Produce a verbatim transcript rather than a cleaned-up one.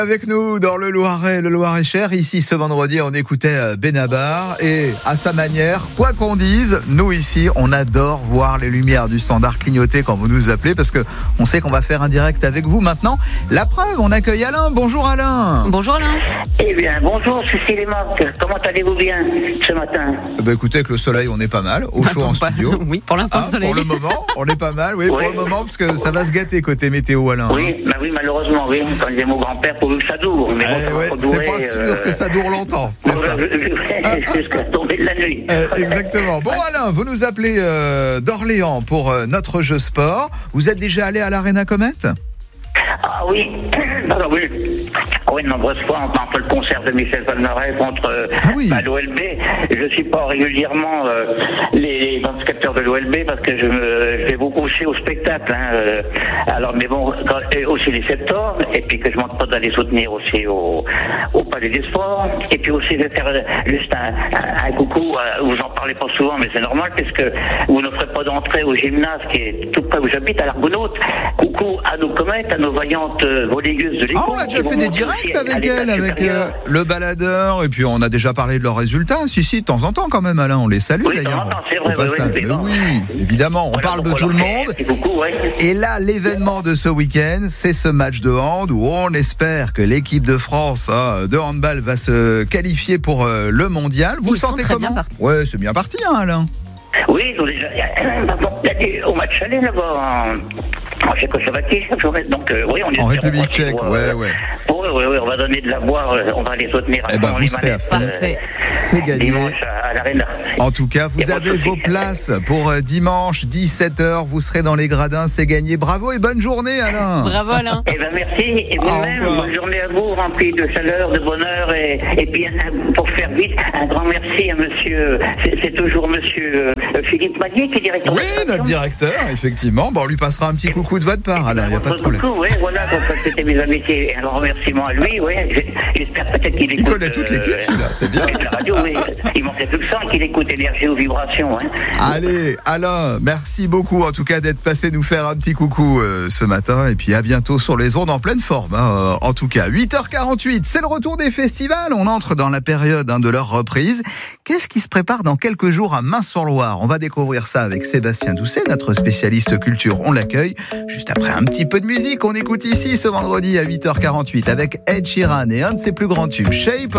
Avec nous dans le Loiret, le Loir-et-Cher, ici ce vendredi on écoutait Benabar et à sa manière, quoi qu'on dise, nous ici on adore voir les lumières du standard clignoter quand vous nous appelez parce que on sait qu'on va faire un direct avec vous maintenant. La preuve, on accueille Alain. Bonjour Alain. Bonjour Alain. Eh bien bonjour Cécile et Marc, comment allez-vous bien ce matin? Bah écoutez, avec le soleil on est pas mal, au chaud en studio. Oui, pour l'instant Ah, le soleil. Pour le moment, on est pas mal, oui, Oui. pour le moment parce que ça va se gâter côté météo Alain. Oui, bah oui, malheureusement, oui, quand j'ai mon grand-père pourvu que ça dure. Mais bon, Eh ça va ouais, pas c'est durer, pas sûr euh, que ça dure longtemps, c'est ça. Jusqu'à tomber de la nuit. Euh, exactement. Bon Alain, vous nous appelez euh, d'Orléans pour euh, notre jeu sport. Vous êtes déjà allé à l'Arena Comet ? Ah oui, alors oui. Ah oui, de nombreuses fois, on fait le concert de Michel Polnareff contre euh, Ah oui. bah, l'O L B. Je suis pas régulièrement euh, les, les basketteurs de l'O L B parce que je, me, je vais beaucoup aussi au spectacle. Hein, euh, alors, mais bon, quand, et aussi les septembre, et puis que je manque pas d'aller soutenir aussi au, au Palais des Sports. Et puis aussi de faire euh, juste un, un, un coucou, euh, vous en parlez pas souvent, mais c'est normal puisque vous ne ferez pas d'entrée au gymnase qui est tout près où j'habite, à l'Argonaute. Coucou à nos comètes, à nos vaillantes euh, volleyeuses de l'équipe. Ah, on a déjà fait des directs avec elle, avec euh, le baladeur, et puis on a déjà parlé de leurs résultats. Si, si, de temps en temps quand même, Alain, on les salue Oui, d'ailleurs. de temps en temps, c'est vrai, Au passage. oui, oui, Mais oui, évidemment, on Voilà, parle de donc tout le voilà, monde. merci beaucoup, ouais. Et là, l'événement de ce week-end, c'est ce match de hand où on espère que l'équipe de France hein, de handball va se qualifier pour euh, le mondial. Vous Ils le sont sentez très comment? bien partis. Ouais, c'est bien parti, hein, Alain. Oui, ils ont déjà. Au match aller là-bas, en, en Tchécoslovaquie, donc euh, oui, on est En République tchèque, ouais, ouais. Oui, oui, oui, on va donner de la boire, on va les soutenir. Eh ben, fond, vous les serez à manettes, fond. Parfait. C'est gagné. Dimanche à, à l'Arena. En tout cas, vous Y a pas de avez souci. vos places pour euh, dimanche dix-sept heures. Vous serez dans les gradins, c'est gagné. Bravo et bonne journée, Alain. Bravo Alain. Eh bien, merci. Et Au vous-même, revoir. bonne journée à vous, remplie de chaleur, de bonheur. Et, et puis, un- pour faire vite, un grand merci à monsieur, c'est, c'est toujours monsieur euh, Philippe Magnier qui est directeur Oui, de notre directeur, effectivement. Bon, on lui passera un petit coucou de votre part, Alain, il n'y a pas de problème. Oui, voilà, donc c'était mes amitiés. Un grand remerciement à lui, oui. J'espère peut-être qu'il écoute. Il connaît toute l'équipe, celui-là, c'est bien. La radio, oui. Il manquait plus que ça, qu'il écoute énergie ou vibration. Hein. Allez, Alain, merci beaucoup en tout cas d'être passé nous faire un petit coucou euh, ce matin. Et puis à bientôt sur les ondes en pleine forme. Hein, euh, en tout cas, huit heures quarante-huit, c'est le retour des festivals. On entre dans la période hein, de leur reprise. Qu'est-ce qui se prépare dans quelques jours à Mains-sur-Loire? On va découvrir ça avec Sébastien Doucet, notre spécialiste culture. On l'accueille juste après un petit peu de musique. On écoute ici ce vendredi à huit heures quarante-huit avec Ed Sheeran et un de ses plus grands tubes, Shape